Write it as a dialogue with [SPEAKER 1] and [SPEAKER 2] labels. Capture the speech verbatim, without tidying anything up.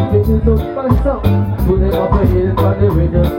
[SPEAKER 1] Getting so fast up. Put them up ahead for the radio